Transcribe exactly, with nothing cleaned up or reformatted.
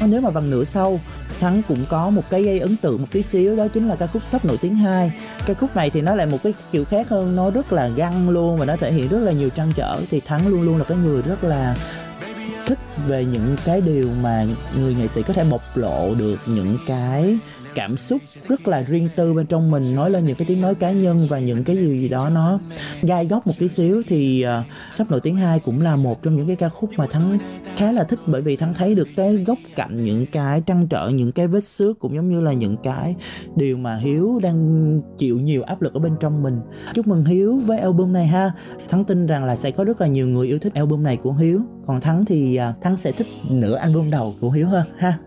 nếu mà vào nửa sau, Thắng cũng có một cái gây ấn tượng một tí xíu, đó chính là ca khúc Sắp Nổi Tiếng hai. Ca khúc này thì nó lại một cái kiểu khác hơn, nó rất là găng luôn và nó thể hiện rất là nhiều trăn trở. Thì Thắng luôn luôn là cái người rất là thích về những cái điều mà người nghệ sĩ có thể bộc lộ được những cái cảm xúc rất là riêng tư bên trong mình, nói lên những cái tiếng nói cá nhân và những cái gì gì đó nó gai góc một tí xíu. Thì uh, Sắp Nổi Tiếng hai cũng là một trong những cái ca khúc mà Thắng khá là thích, bởi vì Thắng thấy được cái góc cạnh, những cái trăn trở, những cái vết xước, cũng giống như là những cái điều mà Hiếu đang chịu nhiều áp lực ở bên trong mình. Chúc mừng Hiếu với album này ha. Thắng tin rằng là sẽ có rất là nhiều người yêu thích album này của Hiếu. Còn Thắng thì uh, Thắng sẽ thích nửa album đầu của Hiếu hơn ha.